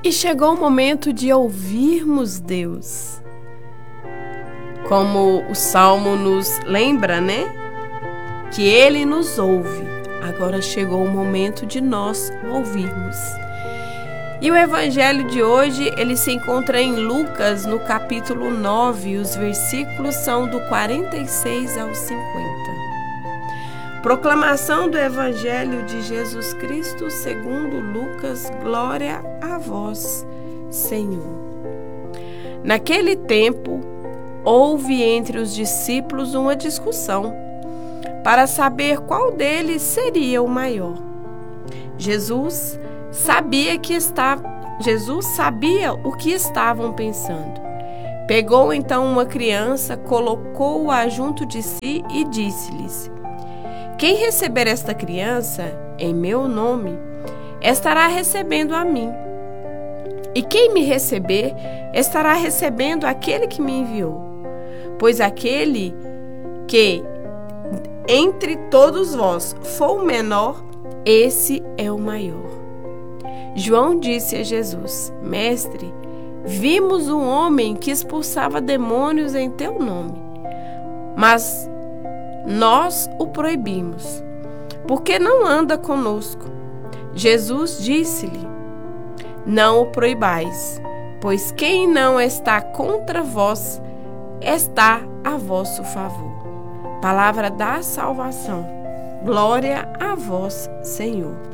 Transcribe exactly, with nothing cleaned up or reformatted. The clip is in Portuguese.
E chegou o momento de ouvirmos Deus. Como o Salmo nos lembra, né? Que Ele nos ouve. Agora chegou o momento de nós ouvirmos. E o Evangelho de hoje, ele se encontra em Lucas, no capítulo nove. Os versículos são do quarenta e seis ao cinquenta. Proclamação do Evangelho de Jesus Cristo segundo Lucas. Glória a vós, Senhor. Naquele tempo, houve entre os discípulos uma discussão para saber qual deles seria o maior. Jesus sabia que estava, Jesus sabia o que estavam pensando. Pegou então uma criança, colocou-a junto de si e disse-lhes: quem receber esta criança em meu nome, estará recebendo a mim. E quem me receber, estará recebendo aquele que me enviou. Pois aquele que entre todos vós for o menor, esse é o maior. João disse a Jesus: Mestre, vimos um homem que expulsava demônios em teu nome, mas nós o proibimos, porque não anda conosco. Jesus disse-lhe: não o proibais, pois quem não está contra vós, está a vosso favor. Palavra da salvação. Glória a vós, Senhor.